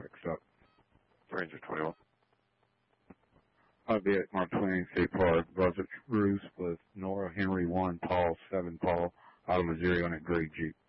Next up. Ranger 21. Viet Mark 20, State Park, Buzzard Roost with Nora Henry 1, Paul 7, Paul, out of Missouri on a gray Jeep.